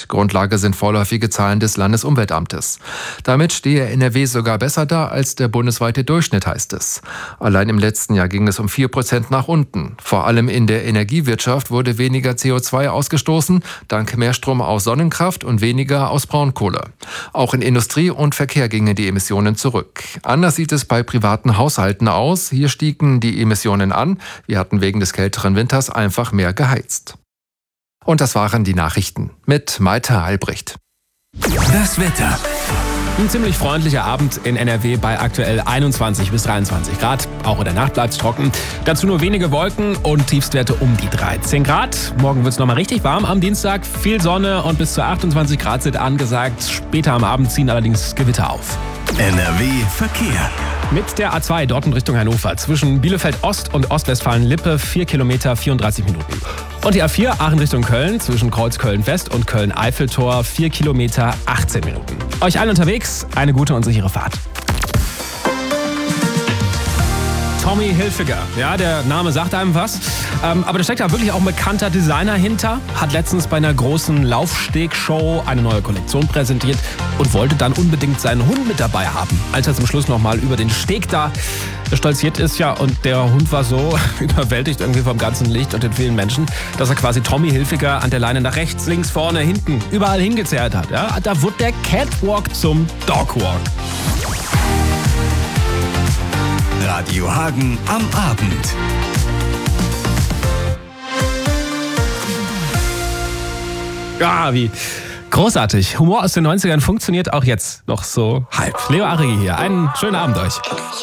Grundlage sind vorläufige Zahlen des Landesumweltamtes. Damit stehe NRW sogar besser da als der bundesweite Durchschnitt, heißt es. Allein im letzten Jahr ging es um 4% nach unten. Vor allem in der Energiewirtschaft wurde weniger CO2 ausgestoßen, dank mehr Strom aus Sonnenkraft und weniger aus Braunkohle. Auch in Industrie und Verkehr gingen die Emissionen zurück. Anders sieht es bei privaten Haushalten aus. Hier stiegen die Emissionen an. Wir hatten wegen des kälteren Winters einfach mehr geheizt. Und das waren die Nachrichten mit Malte Albrecht. Das Wetter. Ein ziemlich freundlicher Abend in NRW bei aktuell 21 bis 23 Grad. Auch in der Nacht bleibt es trocken. Dazu nur wenige Wolken und Tiefstwerte um die 13 Grad. Morgen wird es nochmal richtig warm am Dienstag. Viel Sonne und bis zu 28 Grad sind angesagt. Später am Abend ziehen allerdings Gewitter auf. NRW Verkehr. Mit der A2 Dortmund Richtung Hannover zwischen Bielefeld Ost und Ostwestfalen-Lippe 4 Kilometer 34 Minuten. Und die A4 Aachen Richtung Köln zwischen Kreuzköln West und Köln-Eiffeltor 4 Kilometer 18 Minuten. Euch allen unterwegs eine gute und sichere Fahrt. Tommy Hilfiger, ja, der Name sagt einem was. Aber da steckt da wirklich auch ein bekannter Designer hinter. Hat letztens bei einer großen Laufstegshow eine neue Kollektion präsentiert und wollte dann unbedingt seinen Hund mit dabei haben. Als er zum Schluss nochmal über den Steg da stolziert ist, ja, und der Hund war so überwältigt irgendwie vom ganzen Licht und den vielen Menschen, dass er quasi Tommy Hilfiger an der Leine nach rechts, links, vorne, hinten, überall hingezerrt hat. Ja. Da wurde der Catwalk zum Dogwalk. Radio Hagen am Abend. Ja, wie großartig. Humor aus den 90ern funktioniert auch jetzt noch so halb. Leo Arregi hier. Einen schönen Abend euch.